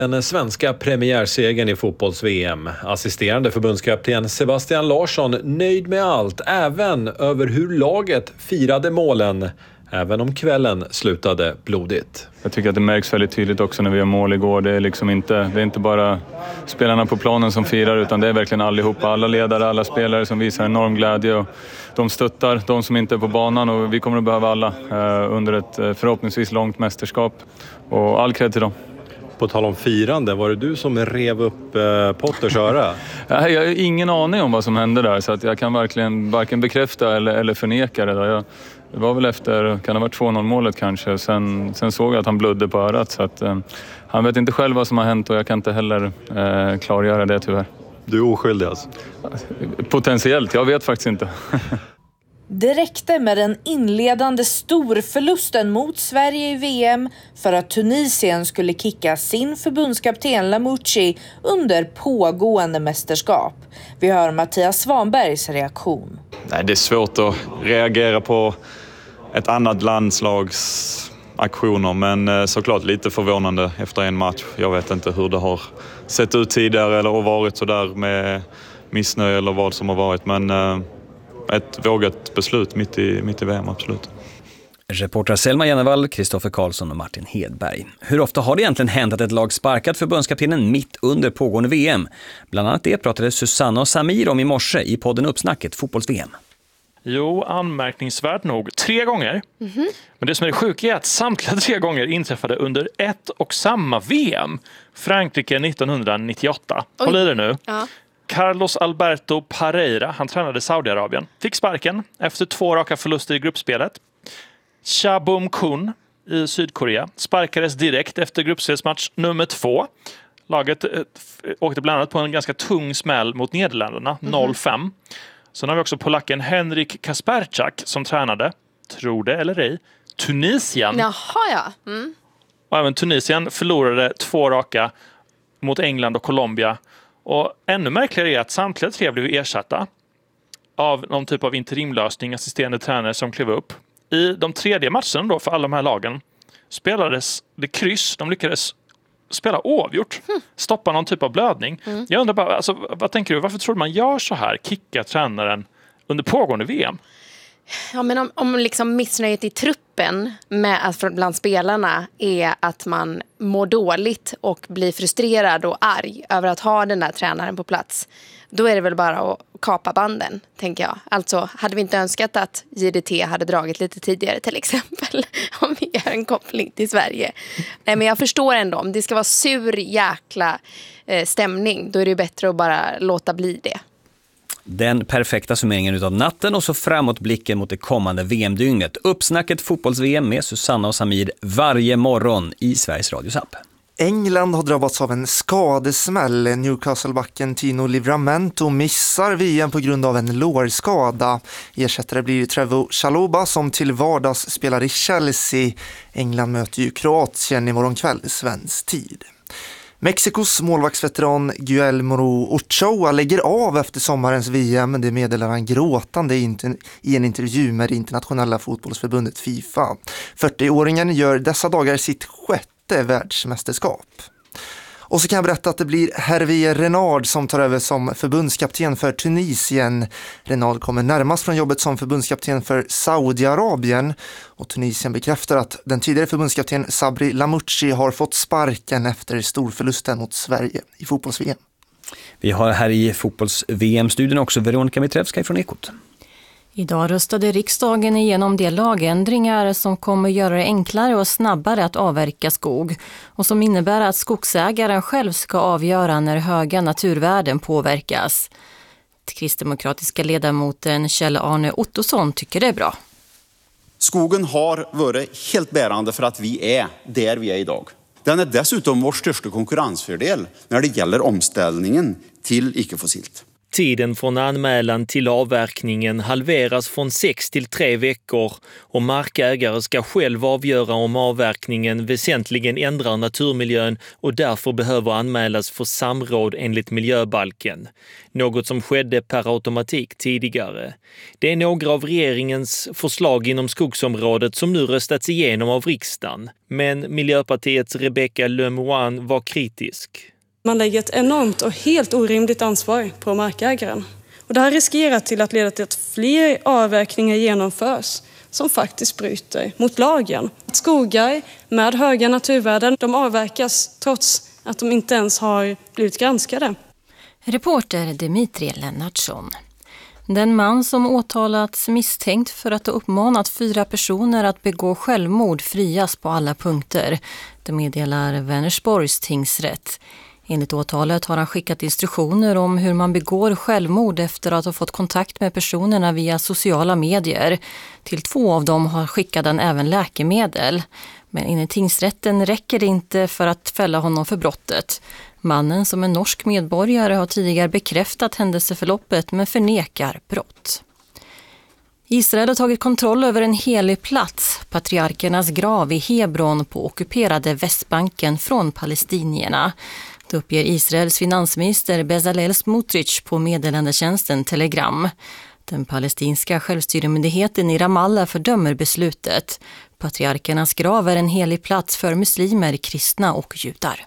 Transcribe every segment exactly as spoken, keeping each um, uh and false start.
Den svenska premiärsegern i fotbolls-V M. Assisterande förbundskapten Sebastian Larsson nöjd med allt, även över hur laget firade målen, även om kvällen slutade blodigt. Jag tycker att det märks väldigt tydligt också när vi gör mål igår. Det är liksom inte, det är inte bara spelarna på planen som firar, utan det är verkligen allihopa. Alla ledare, alla spelare som visar enorm glädje, och de stöttar de som inte är på banan, och vi kommer att behöva alla eh, under ett eh, förhoppningsvis långt mästerskap, och all cred till dem. På tal om firande, var det du som rev upp eh, Potters öra? Jag har ingen aning om vad som hände där, så att jag kan verkligen varken bekräfta eller, eller förneka det där. Jag, det var väl efter, kan det ha varit två noll målet kanske. Sen, sen såg jag att han blödde på örat, så att eh, han vet inte själv vad som har hänt, och jag kan inte heller eh, klargöra det tyvärr. Du är oskyldig alltså? Potentiellt, jag vet faktiskt inte. Det räckte med den inledande storförlusten mot Sverige i V M för att Tunisien skulle kicka sin förbundskapten Lamouchi under pågående mästerskap. Vi hör Mattias Svanbergs reaktion. Nej, det är svårt att reagera på ett annat landslags aktioner, men såklart lite förvånande efter en match. Jag vet inte hur det har sett ut tidigare eller varit så där med missnöje eller vad som har varit, men ett vågat beslut mitt i, mitt i V M, absolut. Reportrar Selma Jennevall, Kristoffer Karlsson och Martin Hedberg. Hur ofta har det egentligen hänt att ett lag sparkat förbundskaptenen mitt under pågående V M? Bland annat det pratade Susanna och Samir om i morse i podden Uppsnacket fotbolls-V M. Jo, anmärkningsvärt nog. Tre gånger. Mm-hmm. Men det som är det sjuka är att samtliga tre gånger inträffade under ett och samma V M. Frankrike nittonhundranittioåtta. Oj. Håll i det nu. Ja. Carlos Alberto Pereira, han tränade Saudiarabien, fick sparken efter två raka förluster i gruppspelet. Cha Bum-kun i Sydkorea sparkades direkt efter gruppspelsmatch nummer två. Laget eh, åkte bland annat på en ganska tung smäll mot Nederländerna, mm-hmm. noll fem. Sen har vi också polacken Henrik Kasperczak som tränade, tro det eller ej, Tunisien. Jaha, ja. Mm. Och även Tunisien förlorade två raka mot England och Colombia. Och ännu märkligare är att samtliga tre blev ersatta av någon typ av interimlösning, assisterande tränare som klev upp. I de tredje matcherna då för alla de här lagen spelades det kryss. De lyckades spela oavgjort. Mm. Stoppa någon typ av blödning. Mm. Jag undrar bara, alltså, vad tänker du? Varför tror du man gör så här? Kicka tränaren under pågående V M? Ja, men om, om liksom missnöjet i truppen med att bland spelarna är att man mår dåligt och blir frustrerad och arg över att ha den där tränaren på plats, då är det väl bara att kapa banden, tänker jag. Alltså, hade vi inte önskat att J D T hade dragit lite tidigare till exempel, om vi gör en koppling till Sverige. Nej, men jag förstår ändå, om det ska vara sur jäkla eh, stämning, då är det ju bättre att bara låta bli det. Den perfekta summeringen utav natten och så framåt blicken mot det kommande V M-dygnet. Uppsnacket fotbolls-V M med Susanna och Samir varje morgon i Sveriges Radios app. England har drabbats av en skadesmäll. Newcastle-backen Tino Livramento missar V M på grund av en lårskada. Ersättare blir Trevoh Chalobah som till vardags spelar i Chelsea. England möter ju Kroatien i morgon kväll, svensk tid. Mexikos målvaktsveteran Guillermo Ochoa lägger av efter sommarens V M. Det meddelar han gråtande i en intervju med det internationella fotbollsförbundet FIFA. fyrtioåringen gör dessa dagar sitt sjätte världsmästerskap. Och så kan jag berätta att det blir Hervé Renard som tar över som förbundskapten för Tunisien. Renard kommer närmast från jobbet som förbundskapten för Saudiarabien. Och Tunisien bekräftar att den tidigare förbundskapten Sabri Lamouchi har fått sparken efter storförlusten mot Sverige i fotbolls-V M. Vi har här i fotbolls-V M-studion också Veronika Mitrevska från Ekot. Idag röstade riksdagen igenom de lagändringar som kommer göra det enklare och snabbare att avverka skog och som innebär att skogsägaren själv ska avgöra när höga naturvärden påverkas. Kristdemokratiska ledamoten Kjell-Arne Ottosson tycker det är bra. Skogen har varit helt bärande för att vi är där vi är idag. Den är dessutom vår största konkurrensfördel när det gäller omställningen till icke-fossilt. Tiden från anmälan till avverkningen halveras från sex till tre veckor och markägare ska själv avgöra om avverkningen väsentligen ändrar naturmiljön och därför behöver anmälas för samråd enligt miljöbalken. Något som skedde per automatik tidigare. Det är några av regeringens förslag inom skogsområdet som nu röstats igenom av riksdagen. Men Miljöpartiets Rebecca Le Moine var kritisk. Man lägger ett enormt och helt orimligt ansvar på markägaren. Och det här riskerar till att leda till att fler avverkningar genomförs som faktiskt bryter mot lagen. Skogar med höga naturvärden, de avverkas trots att de inte ens har blivit granskade. Reporter Dimitri Lennartsson. Den man som åtalats misstänkt för att ha uppmanat fyra personer att begå självmord frias på alla punkter. Det meddelar Vänersborgs tingsrätt. Enligt åtalet har han skickat instruktioner om hur man begår självmord efter att ha fått kontakt med personerna via sociala medier. Till två av dem har skickat han även läkemedel. Men enligt tingsrätten räcker det inte för att fälla honom för brottet. Mannen, som är norsk medborgare, har tidigare bekräftat händelseförloppet men förnekar brott. Israel har tagit kontroll över en helig plats, patriarkernas grav i Hebron på ockuperade Västbanken från palestinierna. Det uppger Israels finansminister Bezalel Smotrich på meddelandetjänsten Telegram. Den palestinska självstyremyndigheten i Ramallah fördömer beslutet. Patriarkernas grav är en helig plats för muslimer, kristna och judar.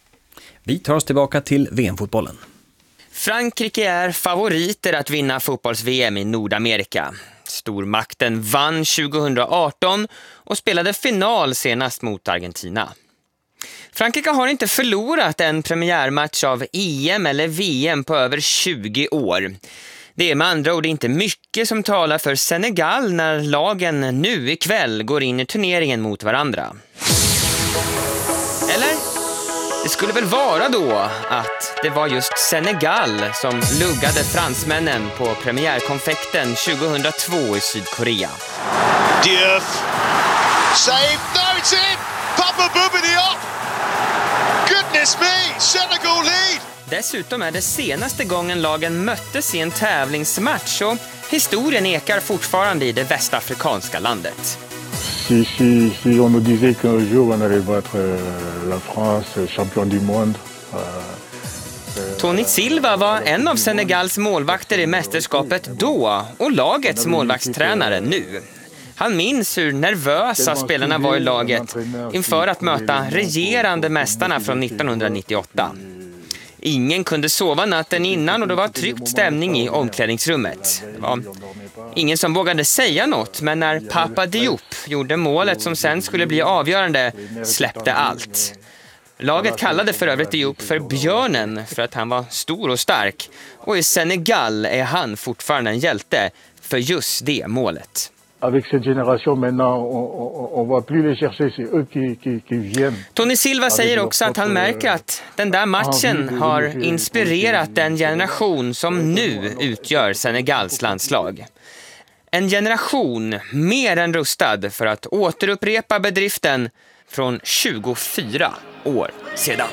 Vi tar oss tillbaka till V M-fotbollen. Frankrike är favoriter att vinna fotbolls-V M i Nordamerika. Stormakten vann tjugohundraarton och spelade final senast mot Argentina. Frankrike har inte förlorat en premiärmatch av E M eller V M på över tjugo år. Det är med andra ord inte mycket som talar för Senegal när lagen nu ikväll går in i turneringen mot varandra. Eller? Det skulle väl vara då att det var just Senegal som luggade fransmännen på premiärkonfekten tjugohundratvå i Sydkorea. Diouf. Save. No, it's in! Papa Bouba Diop! Goodness me! Senegal lead! Dessutom är det senaste gången lagen möttes i en tävlingsmatch och historien ekar fortfarande i det västafrikanska landet. Si, si, si on nous disait qu'un jour on allait battre la France, champion du monde. Tony Silva var en av Senegals målvakter i mästerskapet då och lagets målvaktstränare nu. Han minns hur nervösa spelarna var i laget inför att möta regerande mästarna från nittonhundranittioåtta. Ingen kunde sova natten innan och det var tryckt stämning i omklädningsrummet. Det var ingen som vågade säga något, men när Papa Diop gjorde målet som sen skulle bli avgörande släppte allt. Laget kallade för övrigt Diop för björnen för att han var stor och stark. Och i Senegal är han fortfarande en hjälte för just det målet. Avec cette génération maintenant on, on, on va plus les chercher, c'est eux qui, qui, qui viennent. Tony Silva säger också att han märker att den där matchen har inspirerat den generation som nu utgör Senegals landslag. En generation mer än rustad för att återupprepa bedriften från tjugofyra år sedan.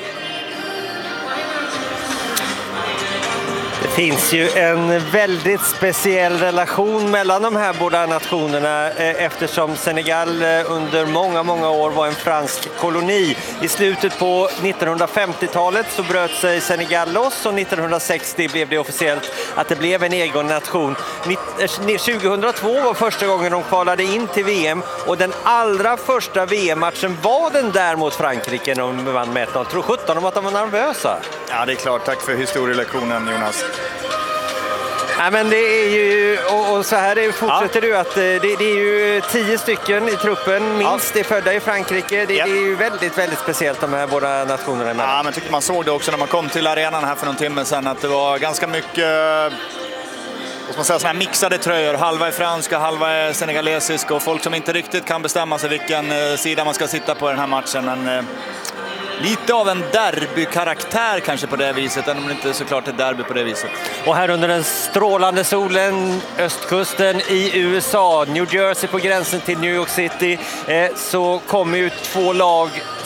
Det finns ju en väldigt speciell relation mellan de här båda nationerna eftersom Senegal under många, många år var en fransk koloni. I slutet på nittonhundrafemtiotalet så bröt sig Senegal loss och nittonhundrasextio blev det officiellt att det blev en egen nation. tjugohundratvå var första gången de kvalade in till V M och den allra första V M-matchen var den där mot Frankrike när de vann med ett noll. Tror sjutton om att de var nervösa? Ja, det är klart. Tack för historielektionen, Jonas. Ja, men det är ju, och, och så här är, fortsätter ja. du att det, det är ju tio stycken i truppen, minst ja. är födda i Frankrike. Det, ja. det är ju väldigt, väldigt speciellt de här båda nationerna emellan. Ja, men tycker man såg det också när man kom till arenan här för någon timme sedan att det var ganska mycket, vad ska man säga, såna här mixade tröjor. Halva är franska, halva är senegalesiska och folk som inte riktigt kan bestämma sig vilken sida man ska sitta på i den här matchen. Men lite av en derbykaraktär kanske på det viset, även om det inte såklart är derby på det viset. Och här under den strålande solen, östkusten i U S A, New Jersey på gränsen till New York City, eh, så kommer ju två lag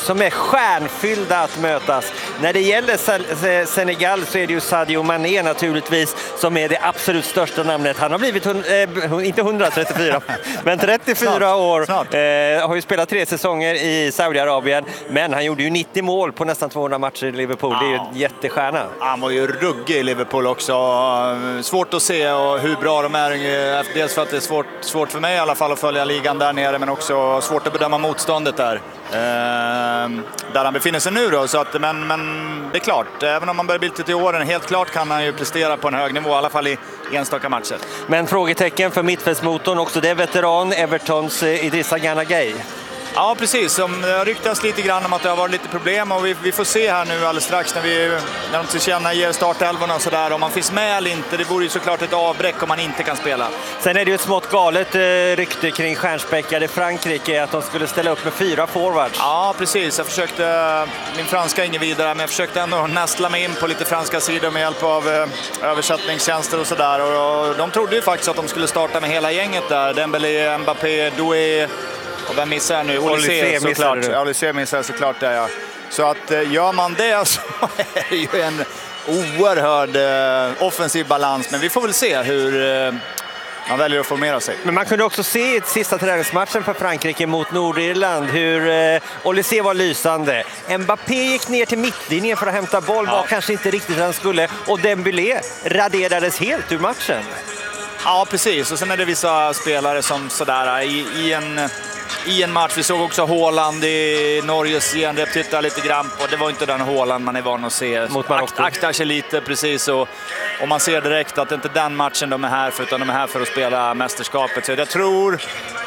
som är stjärnfyllda att mötas. När det gäller Senegal så är det ju Sadio Mané naturligtvis som är det absolut största namnet. Han har blivit, eh, inte hundratrettiofyra, men trettiofyra Snart. år. Snart. Eh, har ju spelat tre säsonger i Saudiarabien, men han gjorde ju nittio mål på nästan tvåhundra matcher i Liverpool. Ja. Det är ju en jättestjärna. Han var ju ruggig i Liverpool också. Svårt att se och hur bra de är. Dels för att det är svårt, svårt för mig i alla fall att följa ligan där nere, men också svårt att bedöma motståndet där. Eh, där han befinner sig nu då. Så att, men, men det är klart, även om man börjar bli lite till åren, helt klart kan han ju prestera på en hög nivå, i alla fall i enstaka matcher. Men frågetecken för mittfältsmotorn, också det är veteran, Evertons Idrissa Gana Gueye. Ja, precis. Det har ryktats lite grann om att det har varit lite problem och vi, vi får se här nu alldeles strax när, vi, när de tillkännager startelvorna och sådär. Om man finns med eller inte, det vore ju såklart ett avbräck om man inte kan spela. Sen är det ju ett smått galet eh, rykte kring stjärnspäckade Frankrike att de skulle ställa upp med fyra forwards. Ja, precis. Jag försökte, min franska är ingen vidare, men jag försökte ändå nästla mig in på lite franska sidor med hjälp av eh, översättningstjänster och sådär. Och, och de trodde ju faktiskt att de skulle starta med hela gänget där. Dembélé, Mbappé, Doué. Och vem missar jag nu? Olysée såklart. Olysée missar såklart där, ja. Så att gör man det så är det ju en oerhörd eh, offensiv balans. Men vi får väl se hur eh, man väljer att formera sig. Men man kunde också se i sista träningsmatchen för Frankrike mot Nordirland hur eh, Olysée var lysande. Mbappé gick ner till mittlinjen för att hämta boll, ja. Var kanske inte riktigt han skulle. Och Dembélé raderades helt ur matchen. Ja, precis. Och sen är det vissa spelare som sådär i, i en... I en match, vi såg också Haaland i Norges genrep, titta lite grann på. Det var inte den Haaland man är van att se. Mot Marocko. Akt, aktar sig lite, precis. Och, och man ser direkt att det inte är den matchen de är här för, utan de är här för att spela mästerskapet. Så jag tror,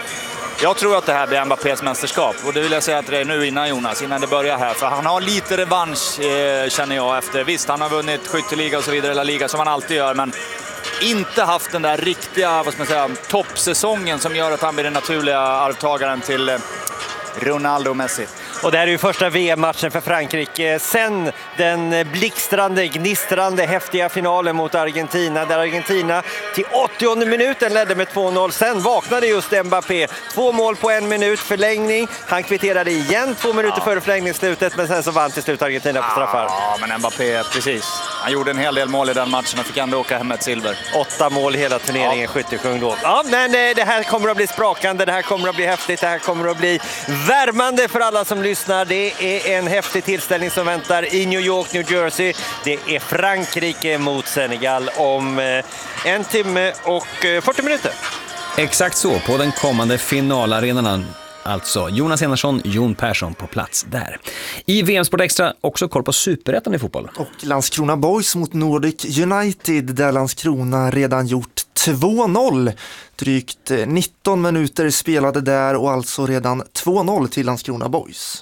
jag tror att det här blir Mbappés mästerskap. Och det vill jag säga att det är nu innan Jonas, innan det börjar här. För han har lite revansch, eh, känner jag, efter. Visst, han har vunnit skytteliga och så vidare, La Liga, som han alltid gör, men inte haft den där riktiga, vad ska man säga, toppsäsongen som gör att han blir den naturliga arvtagaren till Ronaldo och Messi. Och det här är ju första V M-matchen för Frankrike sen den blixtrande, gnistrande, häftiga finalen mot Argentina. Där Argentina till åttionde minuten ledde med två noll. Sen vaknade just Mbappé. Två mål på en minut, förlängning. Han kvitterade igen två minuter ja. före förlängningsslutet, men sen så vann till slut Argentina på straffar. Ja, men Mbappé, precis. Han gjorde en hel del mål i den matchen och fick ändå åka hem med ett silver. Åtta mål i hela turneringen, ja. skyttekung då. Ja, men det här kommer att bli sprakande, det här kommer att bli häftigt, det här kommer att bli värmande för alla som lyssnar. Det är en häftig tillställning som väntar i New York, New Jersey. Det är Frankrike mot Senegal om en timme och fyrtio minuter. Exakt så, på den kommande finalarenan. Alltså Jonas Enarsson, Jon Persson på plats där. I V M Sport Extra också koll på superettan i fotboll. Och Landskrona Boys mot Nordic United där Landskrona redan gjort två noll. Drygt nitton minuter spelade där och alltså redan två noll till Landskrona Boys.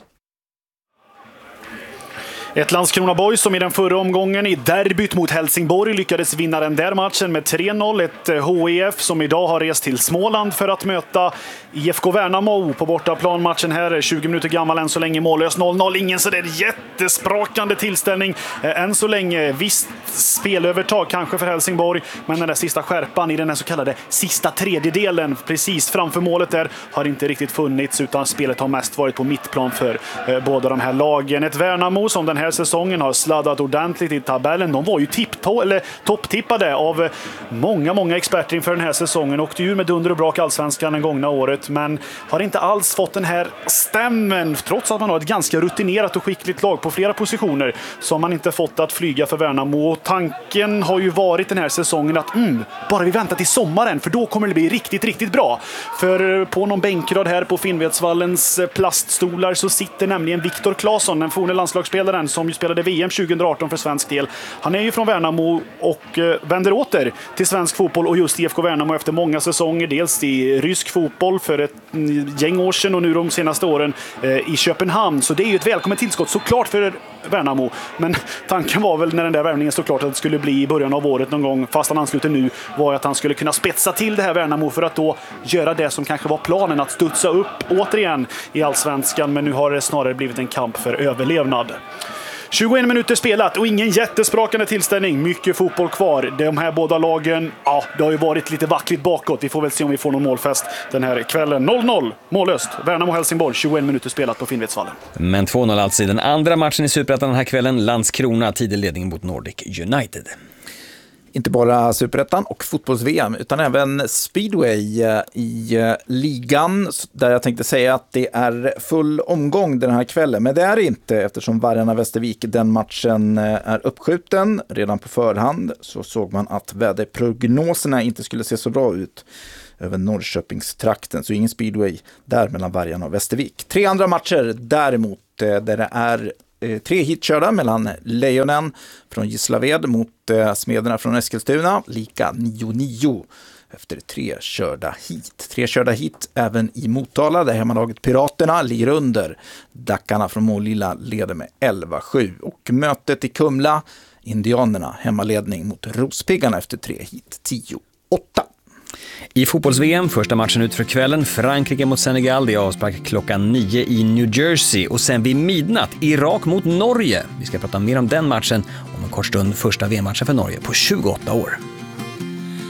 Ett Landskrona Boys som i den förra omgången i derbyt mot Helsingborg lyckades vinna den där matchen med tre noll. Ett H I F som idag har rest till Småland för att möta I F K Värnamo på bortaplan. Matchen här är tjugo minuter gammal, än så länge mållös noll noll. Ingen så där jättesprakande tillställning. Än så länge visst spelövertag kanske för Helsingborg, men den där sista skärpan i den här så kallade sista tredjedelen precis framför målet där har inte riktigt funnits, utan spelet har mest varit på mittplan för eh, båda de här lagen. Ett Värnamo som den här säsongen har sladdat ordentligt i tabellen. De var ju tippto- eller topptippade av många, många experter inför den här säsongen. Åkte ur med dunder och brak allsvenskan den gångna året, men har inte alls fått den här stämmen, trots att man har ett ganska rutinerat och skickligt lag på flera positioner, så har man inte fått att flyga för Värnamo. Och tanken har ju varit den här säsongen att mm, bara vi väntar till sommaren, för då kommer det bli riktigt, riktigt bra. För på någon bänkrad här på Finnvedsvallens plaststolar så sitter nämligen Viktor Claesson, den forne landslagsspelaren som ju spelade V M tjugo arton för svensk del. Han är ju från Värnamo och eh, vänder åter till svensk fotboll och just I F K Värnamo efter många säsonger, dels i rysk fotboll för ett mm, gäng år sedan och nu de senaste åren eh, i Köpenhamn. Så det är ju ett välkommet tillskott såklart för Värnamo. Men tanken var väl när den där värvningen stod klart att det skulle bli i början av året någon gång, fast han ansluter nu, var att han skulle kunna spetsa till det här Värnamo för att då göra det som kanske var planen, att studsa upp återigen i allsvenskan. Men nu har det snarare blivit en kamp för överlevnad. tjugoen minuter spelat och ingen jättesprakande tillställning. Mycket fotboll kvar. De här båda lagen, ja, det har ju varit lite vackligt bakåt. Vi får väl se om vi får någon målfest den här kvällen. noll noll, mållöst. Värnamo Helsingborg, tjugoen minuter spelat på Finnvedsvallen. Men två noll alltså i den andra matchen i Superettan den här kvällen. Landskrona, tidig ledning mot Nordic United. Inte bara Superettan och fotbolls-V M utan även speedway i ligan, där jag tänkte säga att det är full omgång den här kvällen. Men det är det inte, eftersom Vargarna-Västervik, den matchen är uppskjuten. Redan på förhand så såg man att väderprognoserna inte skulle se så bra ut över Norrköpingstrakten, så ingen speedway där mellan Vargarna och Västervik. Tre andra matcher däremot där det är tre hitkörda mellan Lejonen från Gislaved mot eh, Smederna från Eskilstuna, lika nio nio efter tre körda hit. Tre körda hit även i Motala, där hemmalaget Piraterna ligger under. Dackarna från Målilla leder med elva sju. Och mötet i Kumla, Indianerna, hemmaledning mot Rospiggarna efter tre hit, tio åtta. I fotbolls-V M, första matchen ut för kvällen, Frankrike mot Senegal, det är avspark klockan nio i New Jersey. Och sen vid midnatt, Irak mot Norge. Vi ska prata mer om den matchen om en kort stund, första V M-matchen för Norge på tjugoåtta år.